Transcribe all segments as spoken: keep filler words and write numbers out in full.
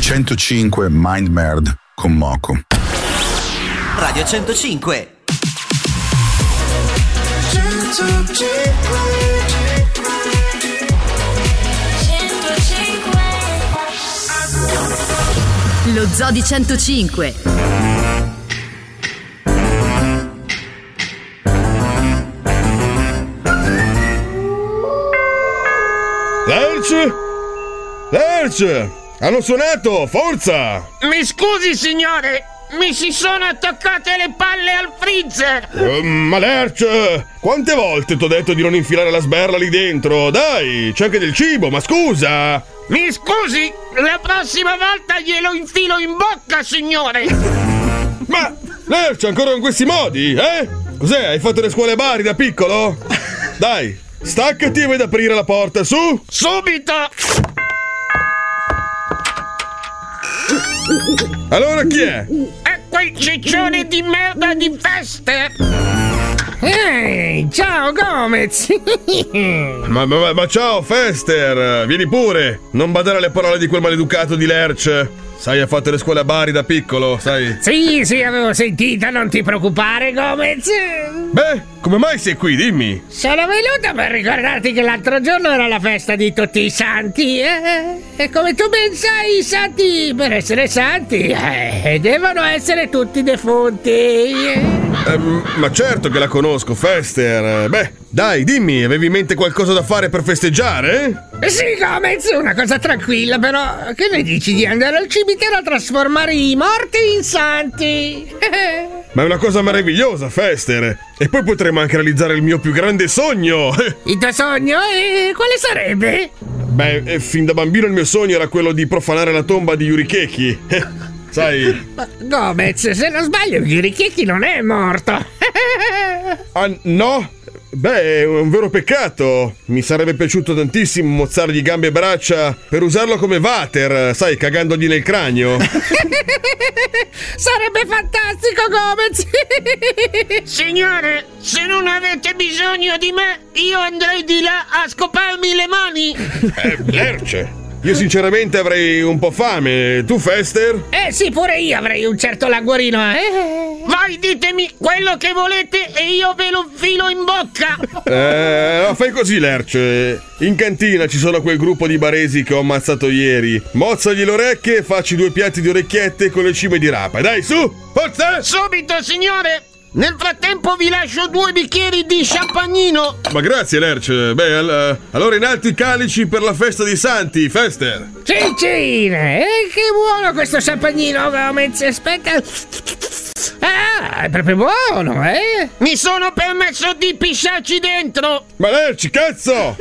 centocinque Mind Merd con Moco. Radio centocinque. Lo Zoo di centocinque. Lerch? Lerch! Hanno suonato! Forza! Mi scusi, signore! Mi si sono attaccate le palle al freezer! Uh, ma Lerch! Quante volte t'ho detto di non infilare la sberla lì dentro? Dai, c'è anche del cibo, ma scusa! Mi scusi, la prossima volta glielo infilo in bocca, signore! Ma, Lerch, ancora in questi modi, eh? Cos'è, hai fatto le scuole a Bari da piccolo? Dai, staccati e vai ad aprire la porta, su! Subito! Allora chi è? È quel ciccione di merda di Feste! Ehi, ciao Gomez! ma, ma, ma ciao Fester, vieni pure, non badare alle parole di quel maleducato di Lerch. Sai, ha fatto le scuole a Bari da piccolo, sai? Sì, sì, avevo sentito, non ti preoccupare, Gomez. Beh, come mai sei qui, dimmi? Sono venuta per ricordarti che l'altro giorno era la festa di tutti i santi, eh? E come tu ben sai, i santi, per essere santi, eh, devono essere tutti defunti. Eh, ma certo che la conosco, Fester. Beh, dai, dimmi, avevi in mente qualcosa da fare per festeggiare? Sì, Gomez, una cosa tranquilla, però. Che ne dici di andare al cimitero a trasformare i morti in santi? Ma è una cosa meravigliosa, Fester. E poi potremo anche realizzare il mio più grande sogno. Il tuo sogno? E quale sarebbe? Beh, fin da bambino il mio sogno era quello di profanare la tomba di Yurikeki. Sai? Ma, Gomez, se non sbaglio, Yurikeki non è morto. Ah, no? Beh, è un vero peccato. Mi sarebbe piaciuto tantissimo mozzargli gambe e braccia per usarlo come water, sai, cagandogli nel cranio. Sarebbe fantastico, Gomez. Signore, se non avete bisogno di me, io andrei di là a scoparmi le mani. Eh, Lerch, io sinceramente avrei un po' fame. Tu, Fester? Eh sì, pure io avrei un certo languorino, eh? Vai, ditemi quello che volete e io ve lo filo in bocca. Eh, fai così, Lerch. In cantina ci sono quel gruppo di baresi che ho ammazzato ieri. Mozzagli le orecchie e facci due piatti di orecchiette con le cime di rapa. Dai, su, forza! Subito, signore! Nel frattempo vi lascio due bicchieri di champagnino. Ma grazie, Lerch. Beh, all- allora in alto i calici per la festa dei santi, Fester. Cincine! Eh, che buono questo champagnino, Gomez. Aspetta. Ah, è proprio buono, eh? Mi sono permesso di pisciarci dentro. Ma Lerch, cazzo!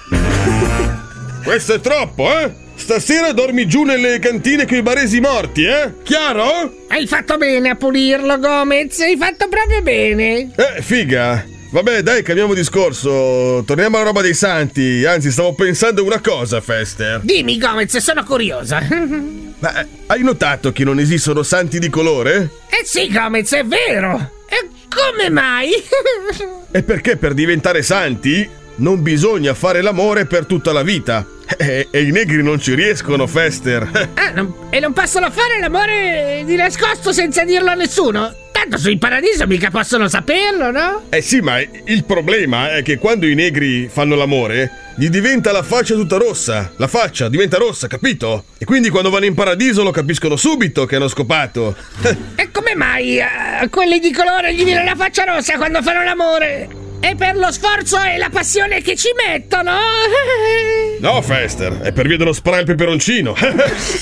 Questo è troppo, eh? Stasera dormi giù nelle cantine coi baresi morti, eh? Chiaro? Hai fatto bene a pulirlo, Gomez. Hai fatto proprio bene. Eh, figa. Vabbè, dai, cambiamo discorso. Torniamo alla roba dei santi. Anzi, stavo pensando una cosa, Fester. Dimmi, Gomez, sono curiosa. Ma hai notato che non esistono santi di colore? Eh sì, Gomez, è vero. E come mai? E perché per diventare santi non bisogna fare l'amore per tutta la vita. E, e i negri non ci riescono, Fester. Ah, non, e non possono fare l'amore di nascosto senza dirlo a nessuno? Tanto sui paradiso mica possono saperlo, no? Eh sì, ma il problema è che quando i negri fanno l'amore gli diventa la faccia tutta rossa. La faccia diventa rossa, capito? E quindi quando vanno in paradiso lo capiscono subito che hanno scopato. E come mai a quelli di colore gli viene la faccia rossa quando fanno l'amore? È per lo sforzo e la passione che ci mettono? No, Fester, è per via dello spray al peperoncino.